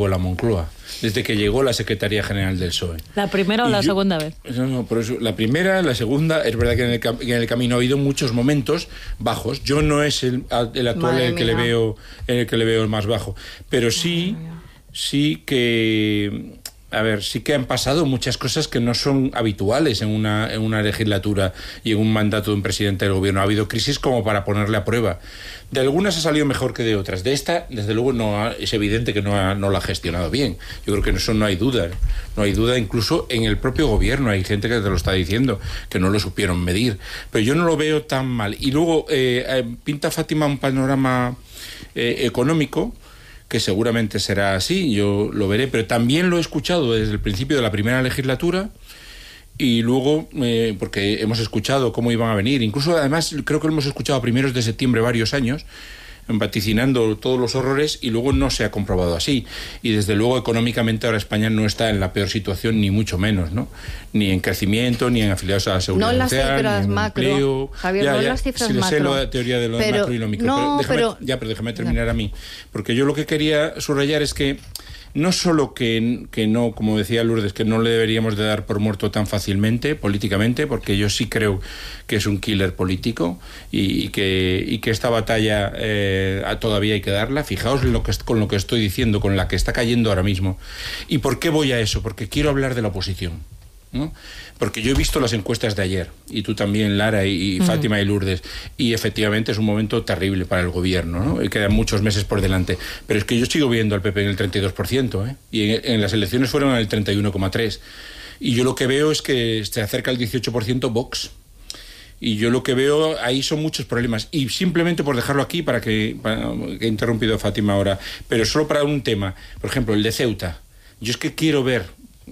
político en la Moncloa, desde que llegó la Secretaría General del PSOE. ¿La primera o la segunda vez? No, por eso, la primera, la segunda, es verdad que en el camino ha habido muchos momentos bajos. Yo no es el actual el que le veo el más bajo, pero sí que... A ver, sí que han pasado muchas cosas que no son habituales en una legislatura y en un mandato de un presidente del gobierno. Ha habido crisis como para ponerle a prueba. De algunas ha salido mejor que de otras. De esta, desde luego, es evidente que no la ha gestionado bien. Yo creo que en eso no hay duda. No hay duda, incluso en el propio gobierno. Hay gente que te lo está diciendo, que no lo supieron medir. Pero yo no lo veo tan mal. Y luego pinta Fátima un panorama económico que seguramente será así, yo lo veré, pero también lo he escuchado desde el principio de la primera legislatura y luego, porque hemos escuchado cómo iban a venir, incluso además creo que lo hemos escuchado a primeros de septiembre varios años, vaticinando todos los horrores y luego no se ha comprobado así. Y desde luego económicamente ahora España no está en la peor situación, ni mucho menos, ¿no? Ni en crecimiento, ni en afiliados a la seguridad social, no las cifras ni en macro, empleo. Javier, no las cifras macro. Sé la teoría de lo macroeconómico, pero déjame terminar a mí. Porque yo lo que quería subrayar es que no solo que no, como decía Lourdes, que no le deberíamos de dar por muerto tan fácilmente, políticamente, porque yo sí creo que es un killer político y que esta batalla todavía hay que darla. Fijaos con lo que estoy diciendo, con la que está cayendo ahora mismo. ¿Y por qué voy a eso? Porque quiero hablar de la oposición, ¿no? Porque yo he visto las encuestas de ayer, y tú también, Lara, y Fátima y Lourdes, y efectivamente es un momento terrible para el gobierno, ¿no? Y quedan muchos meses por delante, pero es que yo sigo viendo al PP en el 32%, y en las elecciones fueron en el 31,3%, y yo lo que veo es que se acerca al 18% Vox, y yo lo que veo ahí son muchos problemas, y simplemente por dejarlo aquí, que he interrumpido a Fátima ahora, pero solo para un tema, por ejemplo, el de Ceuta. Yo es que quiero ver,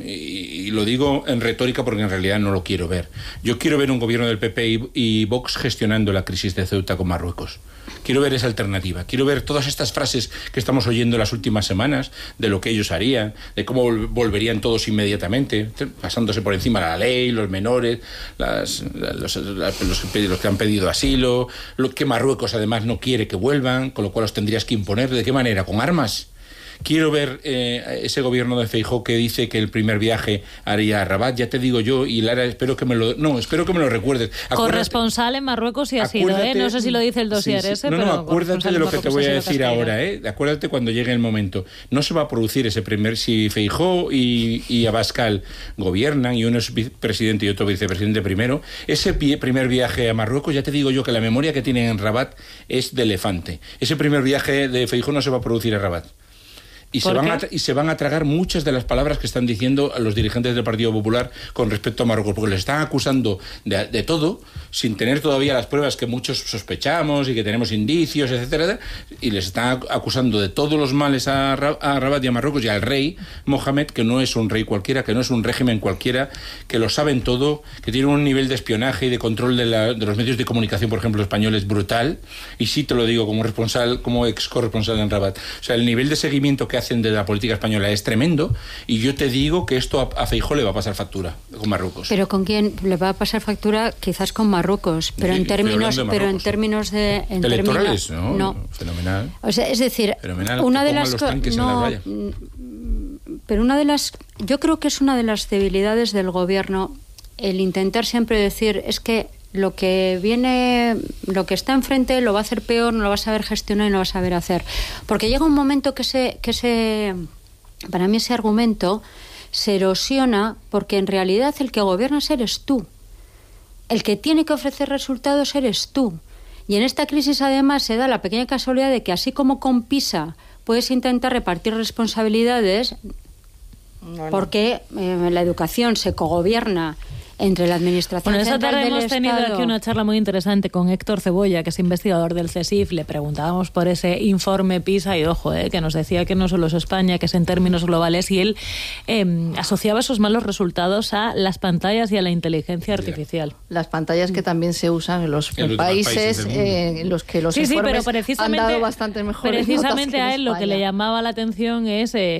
y lo digo en retórica porque en realidad no lo quiero ver. Yo quiero ver un gobierno del PP y Vox gestionando la crisis de Ceuta con Marruecos. Quiero ver esa alternativa. Quiero ver todas estas frases que estamos oyendo las últimas semanas de lo que ellos harían, de cómo volverían todos inmediatamente, pasándose por encima de la ley, los menores, los que han pedido asilo, lo que Marruecos además no quiere que vuelvan, con lo cual los tendrías que imponer. ¿De qué manera? ¿Con armas? Quiero ver ese gobierno de Feijóo que dice que el primer viaje haría a Rabat. Ya te digo yo, y Lara, espero que me lo recuerdes. Corresponsal en Marruecos sí ha sido, no sé si lo dice el dossier ese, pero... No, acuérdate de lo que te voy a decir ahora, acuérdate cuando llegue el momento. No se va a producir ese si Feijóo y Abascal gobiernan, y uno es presidente y otro vicepresidente primero, ese primer viaje a Marruecos, ya te digo yo que la memoria que tienen en Rabat es de elefante. Ese primer viaje de Feijóo no se va a producir a Rabat. Y se van a tragar muchas de las palabras que están diciendo los dirigentes del Partido Popular con respecto a Marruecos, porque les están acusando de todo, sin tener todavía las pruebas que muchos sospechamos y que tenemos indicios, etcétera, y les están acusando de todos los males a Rabat y a Marruecos y al rey Mohamed, que no es un rey cualquiera, que no es un régimen cualquiera, que lo saben todo, que tienen un nivel de espionaje y de control de los medios de comunicación, por ejemplo, españoles, brutal, y sí te lo digo como ex corresponsal en Rabat. O sea, el nivel de seguimiento que hacen de la política española es tremendo, y yo te digo que esto a Feijóo le va a pasar factura con Marruecos. ¿Pero con quién le va a pasar factura? Quizás con Marruecos, pero en términos de electorales, no. Fenomenal. O sea, es decir, fenomenal, una de las yo creo que es una de las debilidades del gobierno el intentar siempre decir, es que lo que está enfrente lo va a hacer peor, no lo va a saber gestionar y no lo va a saber hacer. Porque llega un momento que para mí ese argumento se erosiona, porque en realidad el que gobiernas eres tú. El que tiene que ofrecer resultados eres tú. Y en esta crisis además se da la pequeña casualidad de que así como con PISA puedes intentar repartir responsabilidades, porque la educación se cogobierna entre la administración central del Estado. Esta tarde hemos tenido aquí una charla muy interesante con Héctor Cebolla, que es investigador del CSIC. Le preguntábamos por ese informe PISA y, ojo, que nos decía que no solo es España, que es en términos globales, y él asociaba esos malos resultados a las pantallas y a la inteligencia artificial. Las pantallas que también se usan en los países en los que los informes pero han dado bastante mejores precisamente notas que a él lo que le llamaba la atención es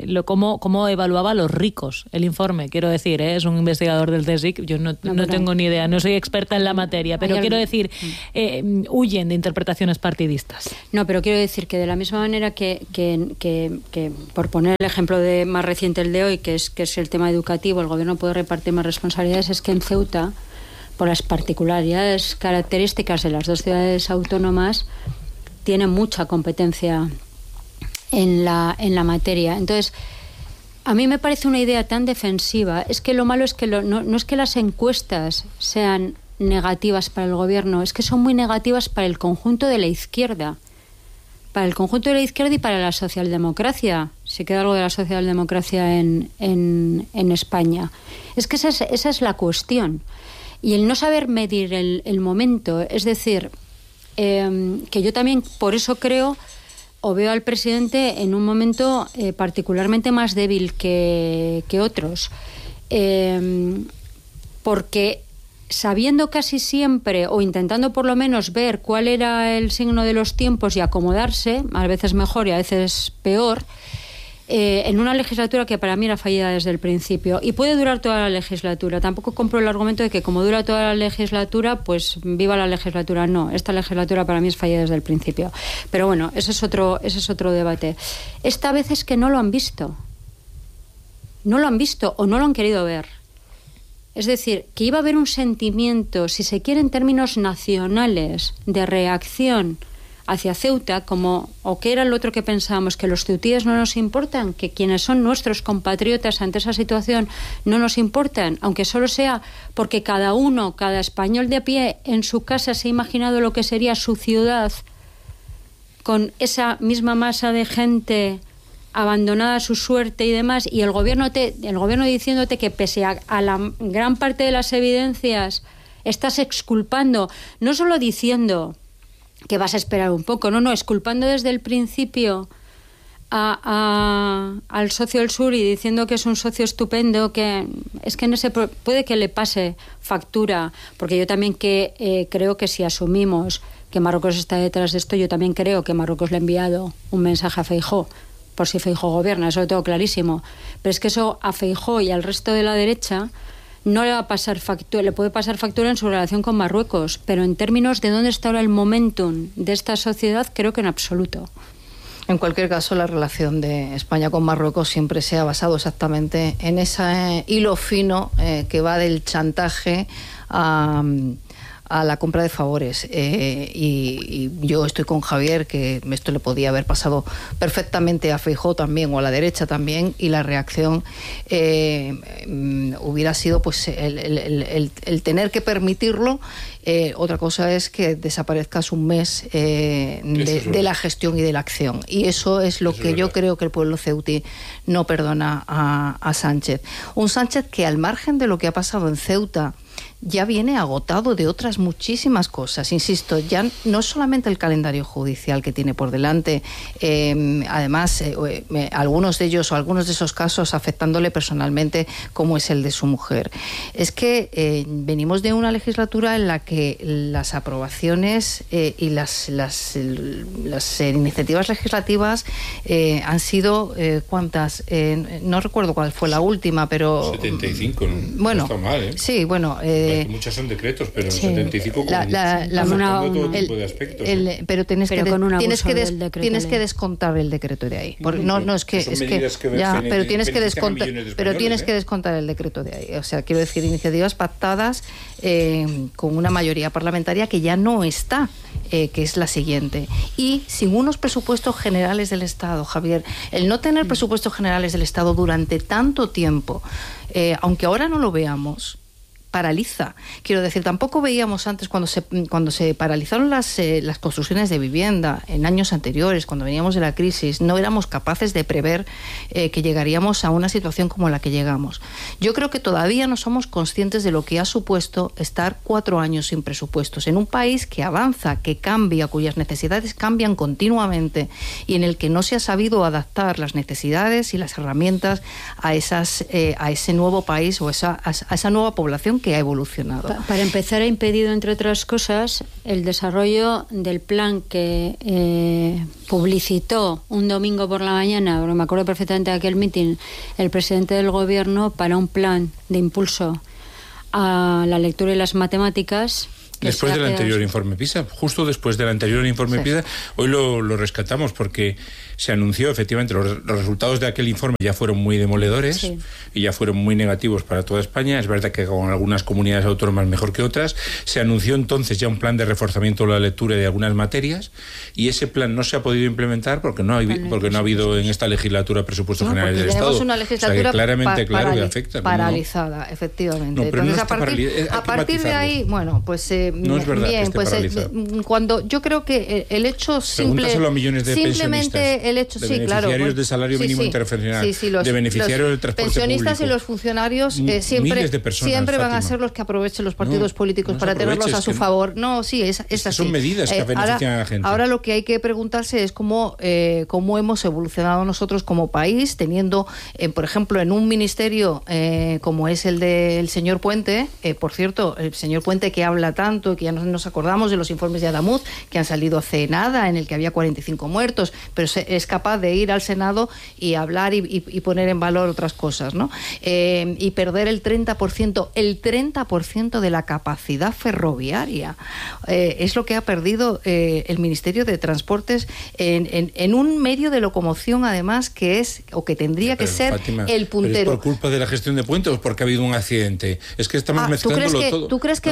cómo evaluaba a los ricos el informe, quiero decir, es un investigador del CSIC, yo no tengo ni idea, no soy experta en la materia, pero quiero decir, huyen de interpretaciones partidistas. No, pero quiero decir que de la misma manera que por poner el ejemplo más reciente, el de hoy, que es el tema educativo, el gobierno puede repartir más responsabilidades, es que en Ceuta, por las particularidades características de las dos ciudades autónomas, tiene mucha competencia en la materia. Entonces, a mí me parece una idea tan defensiva. Es que lo malo es que no es que las encuestas sean negativas para el gobierno, es que son muy negativas para el conjunto de la izquierda. Para el conjunto de la izquierda y para la socialdemocracia. Si queda algo de la socialdemocracia en España. Es que esa es la cuestión. Y el no saber medir el momento, es decir, que yo también por eso creo o veo al presidente en un momento particularmente más débil que otros, porque sabiendo casi siempre o intentando por lo menos ver cuál era el signo de los tiempos y acomodarse, a veces mejor y a veces peor, en una legislatura que para mí era fallida desde el principio, y puede durar toda la legislatura. Tampoco compro el argumento de que como dura toda la legislatura, pues viva la legislatura. No, esta legislatura para mí es fallida desde el principio. Pero bueno, ese es otro debate. Esta vez es que no lo han visto. No lo han visto o no lo han querido ver. Es decir, que iba a haber un sentimiento, si se quiere en términos nacionales, de reacción hacia Ceuta, o que era lo otro que pensábamos, que los ceutíes no nos importan, que quienes son nuestros compatriotas ante esa situación no nos importan, aunque solo sea porque cada español de a pie en su casa se ha imaginado lo que sería su ciudad con esa misma masa de gente abandonada a su suerte y demás, y el gobierno diciéndote que pese a la gran parte de las evidencias estás exculpando, no solo diciendo que vas a esperar un poco, no, exculpando desde el principio al socio del sur y diciendo que es un socio estupendo, que es que en ese puede que le pase factura, porque yo también creo que si asumimos que Marruecos está detrás de esto, yo también creo que Marruecos le ha enviado un mensaje a Feijóo, por si Feijóo gobierna, eso lo tengo clarísimo, pero es que eso a Feijóo y al resto de la derecha no le va a pasar factura, le puede pasar factura en su relación con Marruecos, pero en términos de dónde está ahora el momentum de esta sociedad, creo que en absoluto. En cualquier caso, la relación de España con Marruecos siempre se ha basado exactamente en ese hilo fino que va del chantaje a la compra de favores, y yo estoy con Javier que esto le podía haber pasado perfectamente a Feijóo también o a la derecha también, y la reacción hubiera sido pues el tener que permitirlo. Otra cosa es que desaparezcas un mes de la gestión y de la acción, y eso es lo que yo creo que el pueblo ceutí no perdona a Sánchez. Un Sánchez que, al margen de lo que ha pasado en Ceuta, ya viene agotado de otras muchísimas cosas. Insisto, ya no solamente el calendario judicial que tiene por delante, además algunos de ellos o algunos de esos casos afectándole personalmente, como es el de su mujer. Es que venimos de una legislatura en la que las aprobaciones y las iniciativas legislativas han sido ¿cuántas? No recuerdo cuál fue la última, pero 75, bueno, no está mal, ¿eh? Sí, bueno, muchas son decretos, pero sí, 75 todo tipo de aspectos. Pero tienes que descontar el decreto de ahí. Porque no es que ya, pero tienes que descontar el decreto de ahí. O sea, quiero decir, iniciativas pactadas con una mayoría parlamentaria que ya no está, que es la siguiente. Y sin unos presupuestos generales del Estado, Javier, el no tener presupuestos generales del Estado durante tanto tiempo, aunque ahora no lo veamos, paraliza. Quiero decir, tampoco veíamos antes cuando se paralizaron las construcciones de vivienda en años anteriores, cuando veníamos de la crisis, no éramos capaces de prever que llegaríamos a una situación como la que llegamos. Yo creo que todavía no somos conscientes de lo que ha supuesto estar 4 años sin presupuestos en un país que avanza, que cambia, cuyas necesidades cambian continuamente y en el que no se ha sabido adaptar las necesidades y las herramientas a ese nuevo país o a esa nueva población administración que ha evolucionado. Para empezar, ha impedido, entre otras cosas, el desarrollo del plan que publicitó un domingo por la mañana, me acuerdo perfectamente de aquel mitin, el presidente del gobierno, para un plan de impulso a la lectura y las matemáticas. Después del anterior informe PISA, justo después del anterior informe PISA, hoy lo rescatamos porque se anunció, efectivamente, los resultados de aquel informe ya fueron muy demoledores y ya fueron muy negativos para toda España. Es verdad que con algunas comunidades autónomas mejor que otras. Se anunció entonces ya un plan de reforzamiento de la lectura de algunas materias y ese plan no se ha podido implementar porque no ha habido en esta legislatura presupuestos generales del Estado. Tenemos una legislatura, o sea, que claramente, claro, que afecta. Paralizada, efectivamente. No, pero entonces, no a partir de ahí, bueno, pues no es verdad bien, que esté paralizado. Cuando yo creo que el hecho Pregúntaselo a millones de simplemente el hecho, de beneficiarios de salario mínimo interprofesional, de beneficiarios del transporte pensionistas público. Y los funcionarios siempre van a ser los que aprovechen los partidos políticos para tenerlos a su favor. No, sí, es así. Son medidas que benefician a la gente. Ahora lo que hay que preguntarse es cómo hemos evolucionado nosotros como país, teniendo, por ejemplo, en un ministerio como es el del señor Puente, por cierto, el señor Puente que habla tanto, que ya nos acordamos de los informes de Adamuz, que han salido hace nada, en el que había 45 muertos, pero es capaz de ir al Senado y hablar y poner en valor otras cosas, ¿no? Y perder el 30% de la capacidad ferroviaria. Es lo que ha perdido el Ministerio de Transportes en un medio de locomoción, además, que es, o que tendría que ser, Fátima, el puntero. ¿pero es por culpa de la gestión de Puente o es porque ha habido un accidente? Es que estamos mezclándolo todo. ¿Tú crees que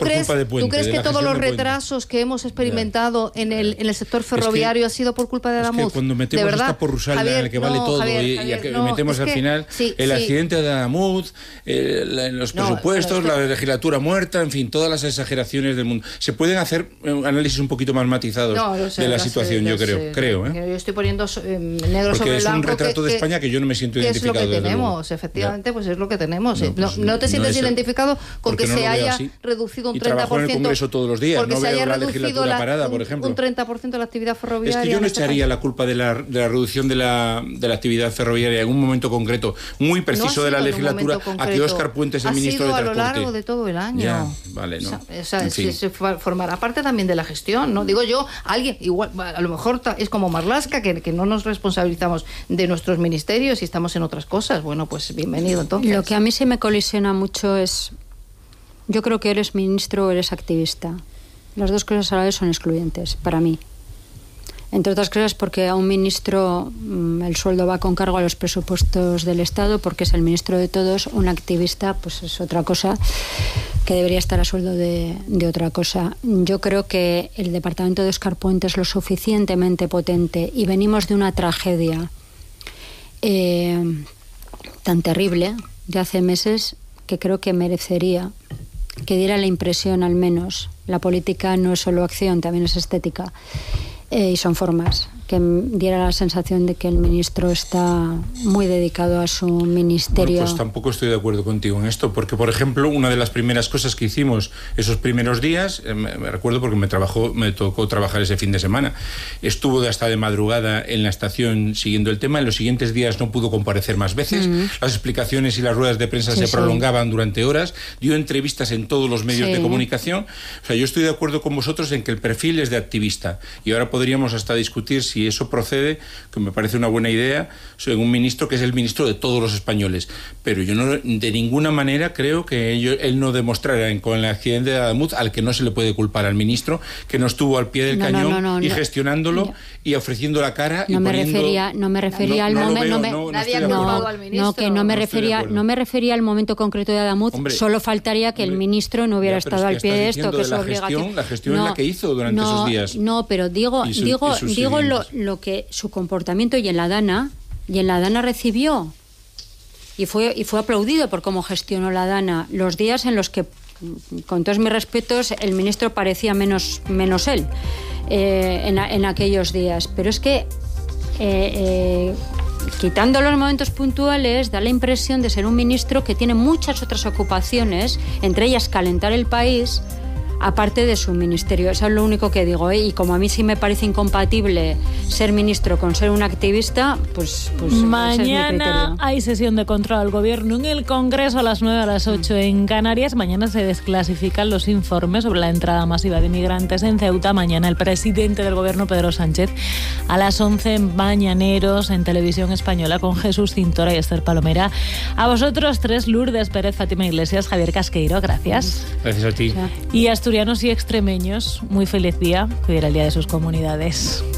todos los retrasos que hemos experimentado en el sector ferroviario ha sido por culpa de Adamuz? Es que cuando metemos esta porrusal en el que vale todo y metemos al final el accidente de Adamuz, los presupuestos, la legislatura muerta, en fin, todas las exageraciones del mundo. Se pueden hacer análisis un poquito más matizados de la situación, yo creo. Yo estoy poniendo negro porque sobre blanco. Porque es un retrato de España que yo no me siento identificado. Es lo que tenemos, efectivamente, pues es lo que tenemos. No te sientes identificado con que se haya reducido un 30%. Y trabajo en el Congreso todos los días, no veo la legislatura parada, por ejemplo. Un 30% de la actividad ferroviaria. Es que yo no echaría la culpa de la reducción de la actividad ferroviaria en un momento concreto, muy preciso de la legislatura, a que Óscar Puente es el ministro de Transporte. Ha sido a lo largo de todo el año. Ya, vale, no. Se formará parte también de la gestión, ¿no? Digo yo, alguien, igual, a lo mejor es como Marlaska, que no nos responsabilizamos de nuestros ministerios y estamos en otras cosas. Bueno, pues bienvenido entonces. Lo que a mí se me colisiona mucho es, yo creo que eres ministro o eres activista. Las dos cosas a la vez son excluyentes, para mí. Entre otras cosas porque a un ministro el sueldo va con cargo a los presupuestos del Estado, porque es el ministro de todos. Un activista pues es otra cosa, que debería estar a sueldo de otra cosa. Yo creo que el departamento de Óscar Puente es lo suficientemente potente y venimos de una tragedia tan terrible de hace meses que creo que merecería que diera la impresión, al menos, la política no es solo acción, también es estética, y son formas, que diera la sensación de que el ministro está muy dedicado a su ministerio. Bueno, pues tampoco estoy de acuerdo contigo en esto, porque, por ejemplo, una de las primeras cosas que hicimos esos primeros días, me recuerdo porque me tocó trabajar ese fin de semana, estuvo hasta de madrugada en la estación siguiendo el tema. En los siguientes días no pudo comparecer más veces, las explicaciones y las ruedas de prensa se prolongaban durante horas, dio entrevistas en todos los medios de comunicación. O sea, yo estoy de acuerdo con vosotros en que el perfil es de activista, y ahora podríamos hasta discutir si eso procede, que me parece una buena idea, en un ministro que es el ministro de todos los españoles. Pero yo no, de ninguna manera creo que él no demostrara con el accidente de Adamuz, al que no se le puede culpar al ministro, que no estuvo al pie del cañón y gestionándolo y ofreciendo la cara. No me refería al momento. No me refería al momento concreto de Adamuz. Hombre, solo faltaría que el ministro no hubiera estado al pie de esto, que es obligación. La gestión es la que hizo durante esos días. No, pero digo lo que su comportamiento y en la Dana recibió y fue aplaudido por cómo gestionó la Dana los días en los que, con todos mis respetos, el ministro parecía menos él en aquellos días. Pero es que quitando los momentos puntuales, da la impresión de ser un ministro que tiene muchas otras ocupaciones, entre ellas calentar el país, aparte de su ministerio. Eso es lo único que digo, ¿eh? Y como a mí sí me parece incompatible ser ministro con ser un activista, pues mañana hay sesión de control al gobierno en el Congreso a las 9, a las 8 en Canarias. Mañana se desclasifican los informes sobre la entrada masiva de inmigrantes en Ceuta. Mañana el presidente del gobierno, Pedro Sánchez, a las 11 en Mañaneros, en Televisión Española, con Jesús Cintora y Esther Palomera. A vosotros tres, Lourdes Pérez, Fátima Iglesias, Javier Casqueiro, gracias. Gracias a ti. Y asturianos y extremeños, muy feliz día, que hoy era el día de sus comunidades.